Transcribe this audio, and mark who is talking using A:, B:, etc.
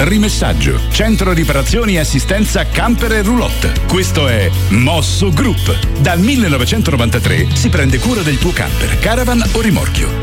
A: rimessaggio, centro riparazioni e assistenza camper e roulotte. Questo è Mosso Group. Dal 1993 si prende cura del tuo camper, caravan o rimorchio.